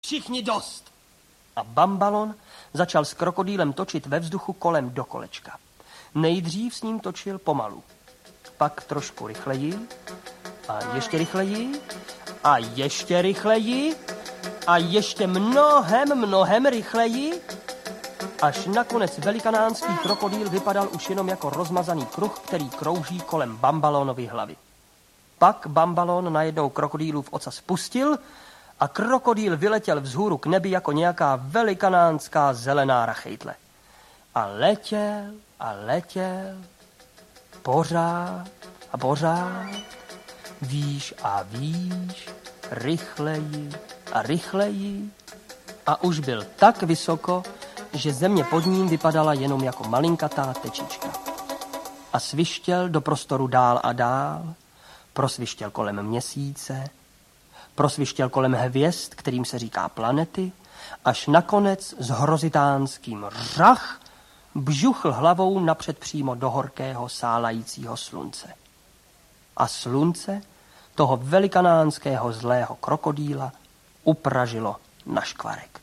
Všichni dost. A Bambalon začal s krokodýlem točit ve vzduchu kolem do kolečka. Nejdřív s ním točil pomalu, pak trošku rychleji a ještě rychleji a ještě rychleji a ještě mnohem rychleji, až nakonec velikanánský krokodýl vypadal už jenom jako rozmazaný kruh, který krouží kolem Bambalonovy hlavy. Pak Bambalon najednou krokodýlův ocas spustil a krokodýl vyletěl vzhůru k nebi jako nějaká velikanánská zelená rachejtle. A letěl, pořád a pořád, výš a výš, rychleji a rychleji a už byl tak vysoko, že země pod ním vypadala jenom jako malinkatá tečička. A svištěl do prostoru dál a dál, prosvištěl kolem měsíce, prosvištěl kolem hvězd, kterým se říká planety, až nakonec s hrozitánským řach bžuchl hlavou napřed přímo do horkého sálajícího slunce. A slunce toho velikanánského zlého krokodýla upražilo na škvarek.